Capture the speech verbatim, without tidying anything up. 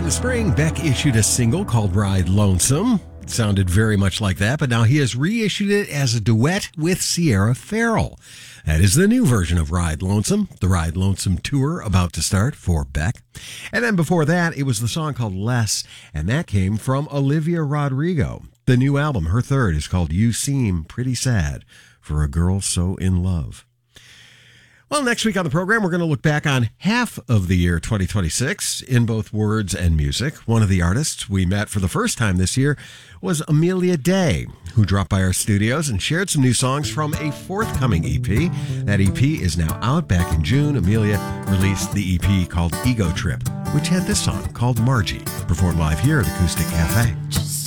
in the spring, Beck issued a single called Ride Lonesome. It sounded very much like that, but now he has reissued it as a duet with Sierra Farrell. That is the new version of Ride Lonesome, the Ride Lonesome tour about to start for Beck. And then before that, it was the song called Less, and that came from Olivia Rodrigo. The new album, her third, is called You Seem Pretty Sad for a Girl So in Love. Well, next week on the program, we're going to look back on half of the year twenty twenty-six in both words and music. One of the artists we met for the first time this year was Amelia Day, who dropped by our studios and shared some new songs from a forthcoming E P. That E P is now out. Back in June, Amelia released the E P called Ego Trip, which had this song called Margie, performed live here at Acoustic Cafe.